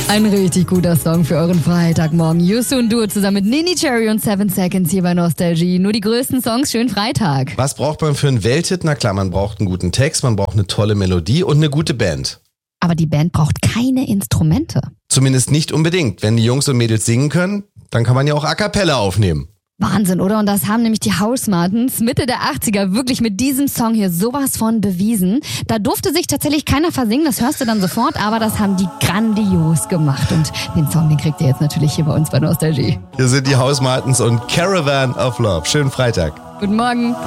Ein richtig guter Song für euren Freitagmorgen. Yusu und Duo zusammen mit Nini Cherry und 7 Seconds hier bei Nostalgie. Nur die größten Songs, schönen Freitag. Was braucht man für einen Welthit? Na klar, man braucht einen guten Text, man braucht eine tolle Melodie und eine gute Band. Aber die Band braucht keine Instrumente. Zumindest nicht unbedingt. Wenn die Jungs und Mädels singen können, dann kann man ja auch A Cappella aufnehmen. Wahnsinn, oder? Und das haben nämlich die Housemartins Mitte der 80er wirklich mit diesem Song hier sowas von bewiesen. Da durfte sich tatsächlich keiner versingen, das hörst du dann sofort, aber das haben die grandios gemacht. Und den Song, den kriegt ihr jetzt natürlich hier bei uns bei Nostalgie. Hier sind die Housemartins und Caravan of Love. Schönen Freitag. Guten Morgen.